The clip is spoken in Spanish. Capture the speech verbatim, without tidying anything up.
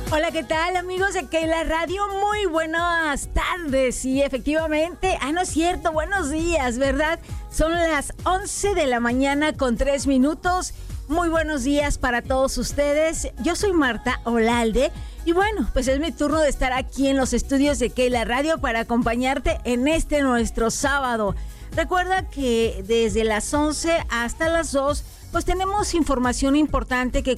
Hola, ¿qué tal, amigos de Keila Radio? Muy buenas tardes. Y efectivamente, ah, no es cierto, buenos días, ¿verdad? Son las once de la mañana con tres minutos. Muy buenos días para todos ustedes. Yo soy Marta Olalde y bueno, pues es mi turno de estar aquí en los estudios de Keila Radio para acompañarte en este nuestro sábado. Recuerda que desde las once hasta las dos, pues tenemos información importante que